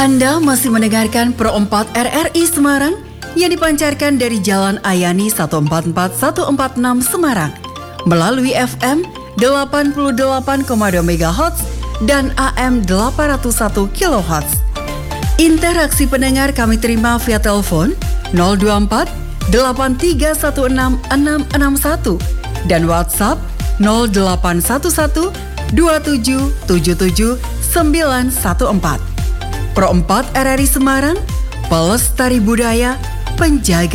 Anda masih mendengarkan Pro 4 RRI Semarang yang dipancarkan dari Jalan Ayani 144146 Semarang melalui FM 88,2 MHz dan AM 801 kHz. Interaksi pendengar kami terima via telepon 024 8316 661 dan WhatsApp 0811 2777 914. Pro 4 RRI Semarang, pelestari budaya, penjaga